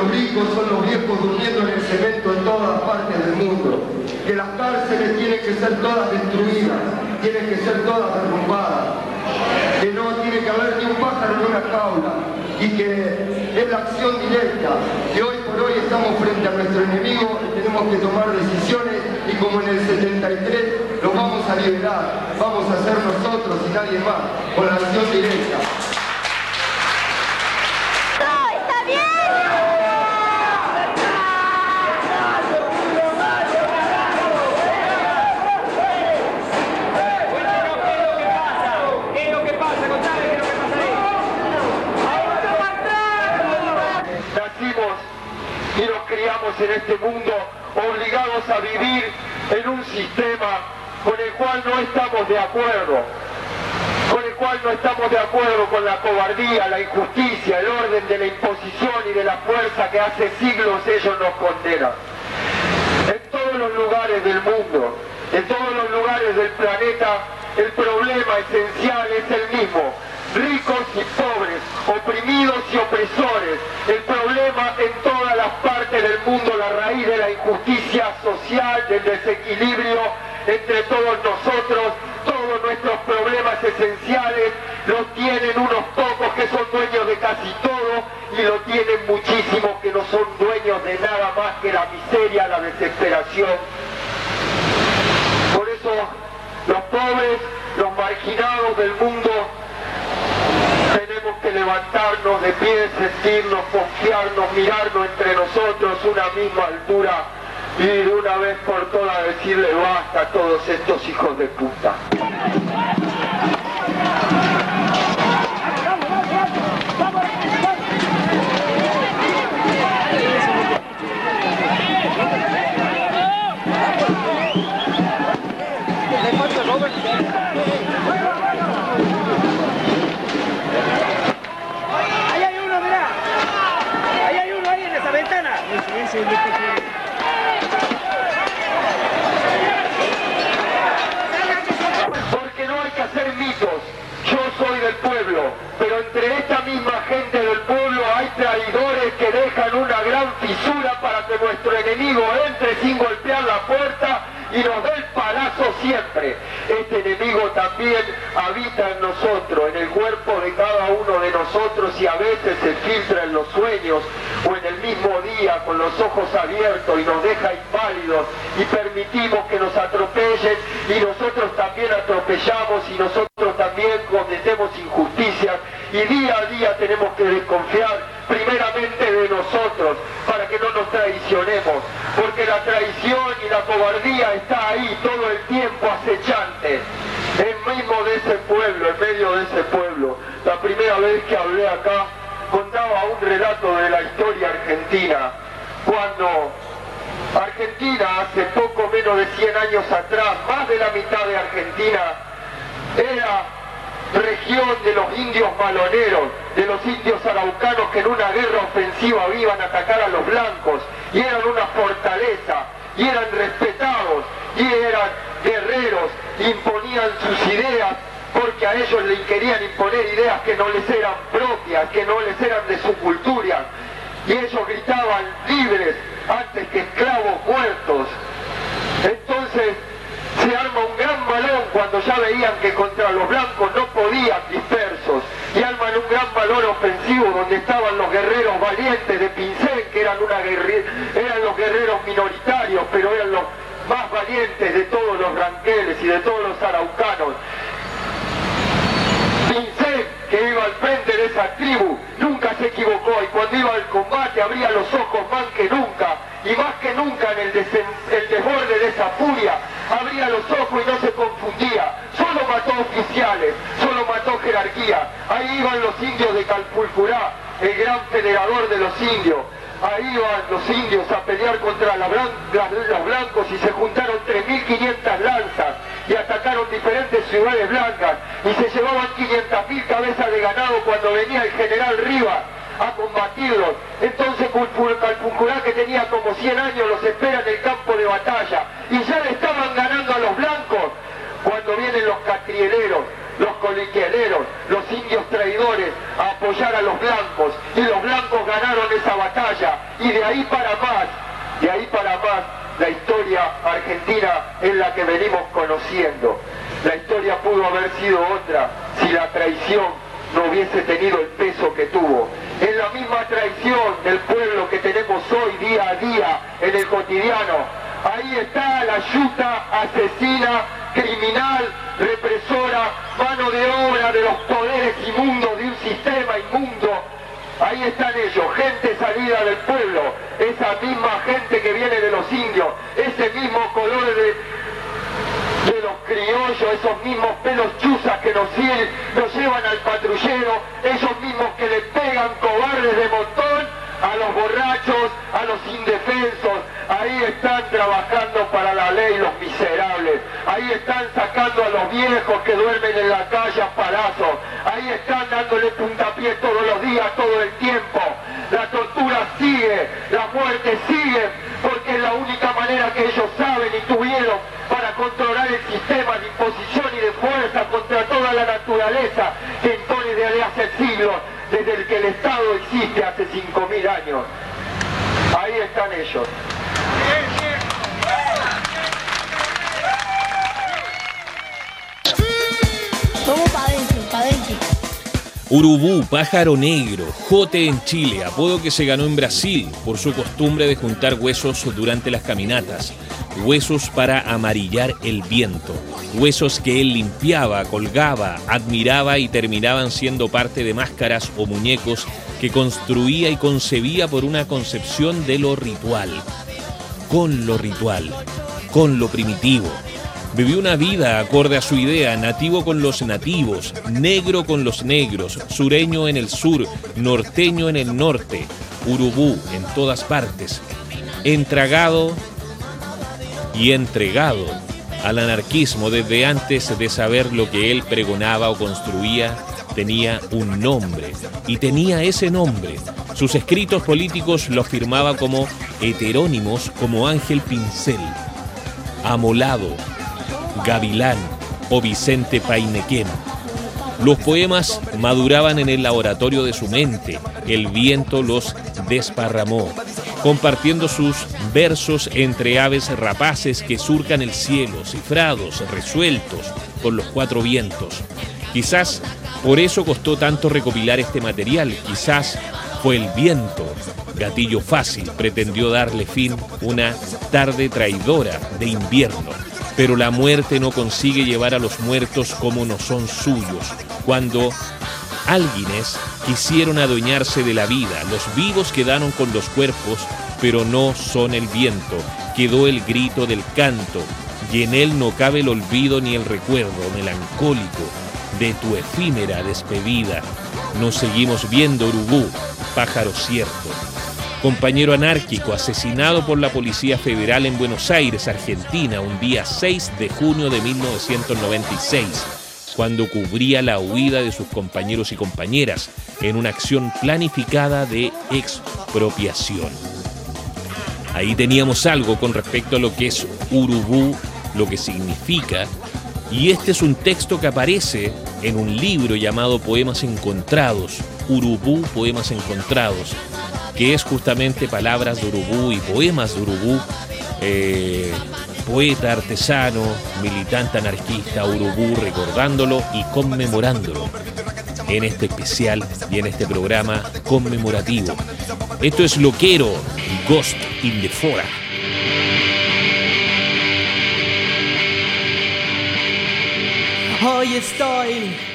los ricos son los viejos durmiendo en el cemento en todas partes del mundo, que las cárceles tienen que ser todas destruidas, tienen que ser todas derrumbadas, que no tiene que haber ni un pájaro en una jaula, y que es la acción directa, que hoy por hoy estamos frente a nuestro enemigo y tenemos que tomar decisiones, y como en el 73 los vamos a liberar, vamos a ser nosotros y nadie más, con la acción directa. Y nos criamos en este mundo obligados a vivir en un sistema con el cual no estamos de acuerdo, con la cobardía, la injusticia, el orden de la imposición y de la fuerza que hace siglos ellos nos condenan. En todos los lugares del mundo, en todos los lugares del planeta, el problema esencial es el mismo: ricos y pobres, oprimidos y opresores. El problema en todas las partes del mundo, la raíz de la injusticia social, del desequilibrio entre todos nosotros, todos nuestros problemas esenciales los tienen unos pocos que son dueños de casi todo, y lo tienen muchísimos que no son dueños de nada más que la miseria, la desesperación. Por eso los pobres, los marginados del mundo, tenemos que levantarnos de pie, sentirnos, confiarnos, mirarnos entre nosotros una misma altura y de una vez por todas decirle basta a todos estos hijos de puta. Porque no hay que hacer mitos. Yo soy del pueblo, pero entre esta misma gente del pueblo hay traidores que dejan una gran fisura para que nuestro enemigo entre sin golpear la puerta y nos dé el palazo siempre. Este enemigo también habita en nosotros, en el cuerpo de cada uno de nosotros, y a veces se filtra en los sueños o en el mismo día con los ojos abiertos y nos deja inválidos, y permitimos que nos atropellen, y nosotros también atropellamos, y nosotros también cometemos injusticias, y día a día tenemos que desconfiar primeramente de nosotros para que no nos traicionemos, porque la traición y la cobardía está ahí todo el tiempo acechante, en mismo de ese pueblo, en medio de ese pueblo. La primera vez que hablé acá contaba un relato de la historia argentina, cuando Argentina hace poco menos de 100 años atrás, más de la mitad de Argentina era región de los indios maloneros, de los indios araucanos que en una guerra ofensiva iban a atacar a los blancos, y eran una fortaleza, y eran respetados, y eran guerreros, imponían sus ideas, porque a ellos les querían imponer ideas que no les eran propias, que no les eran de su cultura, y ellos gritaban libres antes que esclavos muertos. Entonces se arma un gran balón cuando ya veían que contra los blancos no podían dispersos, y arman un gran balón ofensivo donde estaban los guerreros valientes de Pincén, que eran los guerreros minoritarios, pero eran los más valientes de todos los ranqueles y de todos los araucanos. Pincén, que iba al frente de esa tribu, nunca se equivocó, y cuando iba al combate abría los ojos más que nunca, y más que nunca en el desborde de esa furia, abría los ojos y no se confundía. Solo mató oficiales, solo mató jerarquía. Ahí iban los indios de Calpulcurá, el gran federador de los indios. Ahí iban los indios a pelear contra los blancos, y se juntaron 3.500 lanzas y atacaron diferentes ciudades blancas, y se llevaban 500.000 cabezas de ganado cuando venía el general Rivas a combatirlos. Entonces Calpulcurá, que tenía como 100 años, los espera en el campo de batalla, y ya le estaban ganando a los blancos cuando vienen los catrieleros, los politiqueros, los indios traidores, a apoyar a los blancos, y los blancos ganaron esa batalla, y de ahí para más, la historia argentina es la que venimos conociendo. La historia pudo haber sido otra si la traición no hubiese tenido el peso que tuvo. Es la misma traición del pueblo que tenemos hoy día a día en el cotidiano. Ahí está la yuta asesina, criminal, represora, mano de obra de los poderes inmundos de un sistema inmundo. Ahí están ellos, gente salida del pueblo, esa misma gente que viene de los indios, ese mismo color de los criollos, esos mismos pelos chuzas que nos llevan al patrullero, esos mismos que le pegan cobardes de montón a los borrachos, a los indefensos. Ahí están trabajando para la ley los miserables, ahí están sacando a los viejos que duermen en la calle a palazos, ahí están dándole puntapié todos los días, todo el tiempo. La tortura sigue, la muerte sigue, porque es la única manera que ellos saben y tuvieron para controlar el sistema de imposición y de fuerza contra toda la naturaleza que impone desde hace siglos, desde el que el Estado existe hace 5.000 años. Ahí están ellos. Vamos para adentro, para adentro. Urubú, pájaro negro, jote en Chile, apodo que se ganó en Brasil por su costumbre de juntar huesos durante las caminatas, huesos para amarillar el viento, huesos que él limpiaba, colgaba, admiraba y terminaban siendo parte de máscaras o muñecos que construía y concebía por una concepción de lo ritual, con lo primitivo. Vivió una vida acorde a su idea, nativo con los nativos, negro con los negros, sureño en el sur, norteño en el norte, urubú en todas partes, entregado al anarquismo desde antes de saber lo que él pregonaba o construía. Tenía un nombre, y tenía ese nombre. Sus escritos políticos los firmaba como heterónimos, como Ángel Pincel, Amolado, Gavilán o Vicente Painequén. Los poemas maduraban en el laboratorio de su mente, el viento los desparramó, compartiendo sus versos entre aves rapaces que surcan el cielo, cifrados, resueltos por los cuatro vientos. Quizás por eso costó tanto recopilar este material, quizás fue el viento, gatillo fácil, pretendió darle fin una tarde traidora de invierno. Pero la muerte no consigue llevar a los muertos como no son suyos. Cuando alguienes quisieron adueñarse de la vida, los vivos quedaron con los cuerpos, pero no son el viento. Quedó el grito del canto, y en él no cabe el olvido ni el recuerdo melancólico de tu efímera despedida. Nos seguimos viendo, Urubú, pájaro cierto. Compañero anárquico asesinado por la Policía Federal en Buenos Aires, Argentina, un día 6 de junio de 1996, cuando cubría la huida de sus compañeros y compañeras en una acción planificada de expropiación. Ahí teníamos algo con respecto a lo que es Urubú, lo que significa, y este es un texto que aparece en un libro llamado Poemas Encontrados, Urubú, Poemas Encontrados, que es justamente palabras de Urubú y poemas de Urubú, poeta, artesano, militante anarquista Urubú, recordándolo y conmemorándolo en este especial y en este programa conmemorativo. Esto es Loquero, Ghost in the Fora. Hoy estoy